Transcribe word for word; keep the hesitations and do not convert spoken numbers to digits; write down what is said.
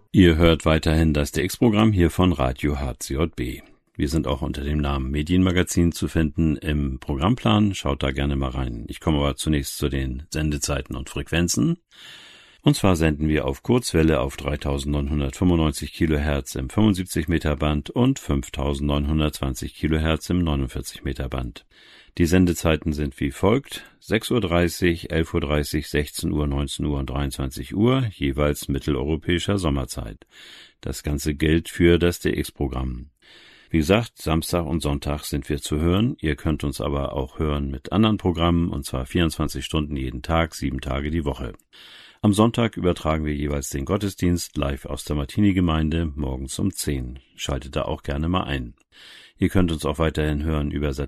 Ihr hört weiterhin das D X-Programm hier von Radio H C J B. Wir sind auch unter dem Namen Medienmagazin zu finden im Programmplan. Schaut da gerne mal rein. Ich komme aber zunächst zu den Sendezeiten und Frequenzen. Und zwar senden wir auf Kurzwelle auf dreitausendneunhundertfünfundneunzig Kilohertz im fünfundsiebzig Meter Band und fünftausendneunhundertzwanzig Kilohertz im neunundvierzig Meter Band. Die Sendezeiten sind wie folgt: sechs Uhr dreißig, elf Uhr dreißig, sechzehn Uhr, neunzehn Uhr und dreiundzwanzig Uhr, jeweils mitteleuropäischer Sommerzeit. Das Ganze gilt für das D X-Programm. Wie gesagt, Samstag und Sonntag sind wir zu hören. Ihr könnt uns aber auch hören mit anderen Programmen, und zwar vierundzwanzig Stunden jeden Tag, sieben Tage die Woche. Am Sonntag übertragen wir jeweils den Gottesdienst live aus der Martini-Gemeinde morgens um zehn. Schaltet da auch gerne mal ein. Ihr könnt uns auch weiterhin hören über